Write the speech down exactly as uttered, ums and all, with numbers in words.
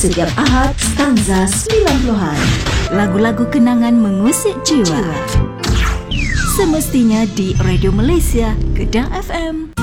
Setiap Ahad, Stanza sembilan puluhan. Lagu-lagu kenangan mengusik jiwa. Semestinya di Radio Malaysia, Kedah F M.